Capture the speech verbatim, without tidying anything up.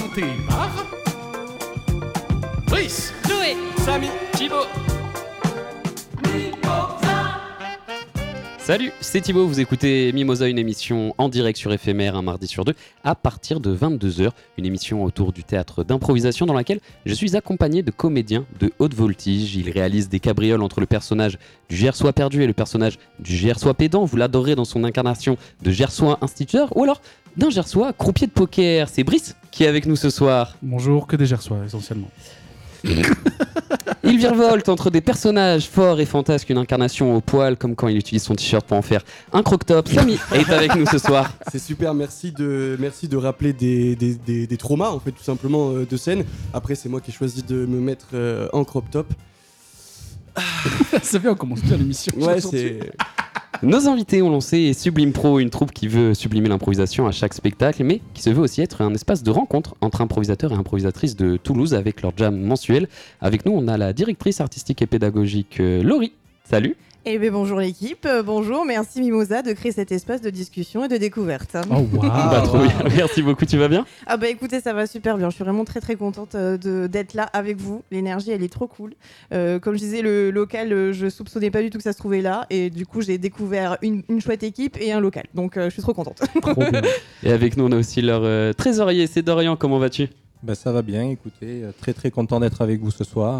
présenté par Brice, Chloé, Samy, Thibaut. Salut, c'est Thibaut, vous écoutez Mimosa, une émission en direct sur Éphémère un mardi sur deux à partir de vingt-deux heures, une émission autour du théâtre d'improvisation dans laquelle je suis accompagné de comédiens de haute voltige. Ils réalisent des cabrioles entre le personnage du Gersois perdu et le personnage du Gersois pédant. Vous l'adorez dans son incarnation de Gersois instituteur ou alors d'un Gersois croupier de poker. C'est Brice qui est avec nous ce soir. Bonjour, que des Gersois essentiellement. Il virevolte entre des personnages forts et fantasques, une incarnation au poil, comme quand il utilise son t-shirt pour en faire un croque-top. Samy est avec nous ce soir. c'est super, merci de, merci de rappeler des, des, des, des traumas en fait tout simplement euh, de scène. Après c'est moi qui ai choisi de me mettre euh, en crop top. Ça fait on commence bien l'émission. Ouais c'est... Nos invités ont lancé Sublime Pro, une troupe qui veut sublimer l'improvisation à chaque spectacle, mais qui se veut aussi être un espace de rencontre entre improvisateurs et improvisatrices de Toulouse avec leur jam mensuel. Avec nous, on a la directrice artistique et pédagogique euh, Laurie. Salut. Eh bien bonjour l'équipe, euh, bonjour, merci Mimosa de créer cet espace de discussion et de découverte. Oh waouh. Bah, trop bien. Merci beaucoup, tu vas bien? Ah bah écoutez, ça va super bien, je suis vraiment très très contente euh, de, d'être là avec vous, l'énergie elle est trop cool. Euh, comme je disais, le local, euh, je soupçonnais pas du tout que ça se trouvait là, et du coup j'ai découvert une, une chouette équipe et un local, donc euh, je suis trop contente. Trop bien. Et avec nous, on a aussi leur euh, trésorier, c'est Dorian, comment vas-tu? Bah, ça va bien, écoutez, euh, très très content d'être avec vous ce soir.